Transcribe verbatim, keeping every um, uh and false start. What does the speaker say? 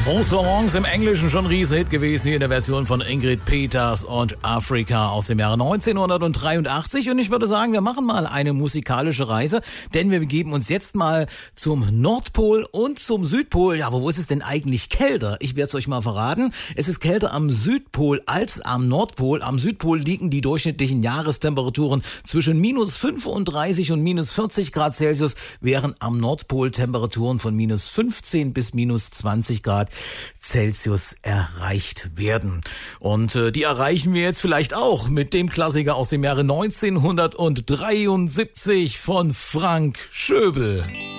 Bonsoir Morgens im Englischen schon Riesen-Hit gewesen, hier in der Version von Ingrid Peters und Afrika aus dem Jahre neunzehnhundertdreiundachtzig. Und ich würde sagen, wir machen mal eine musikalische Reise, denn wir begeben uns jetzt mal zum Nordpol und zum Südpol. Ja, aber wo ist es denn eigentlich kälter? Ich werde es euch mal verraten. Es ist kälter am Südpol als am Nordpol. Am Südpol liegen die durchschnittlichen Jahrestemperaturen zwischen minus fünfunddreißig und minus vierzig Grad Celsius, während am Nordpol Temperaturen von minus fünfzehn bis minus zwanzig Grad Celsius erreicht werden. Und äh, die erreichen wir jetzt vielleicht auch mit dem Klassiker aus dem Jahre neunzehnhundertdreiundsiebzig von Frank Schöbel.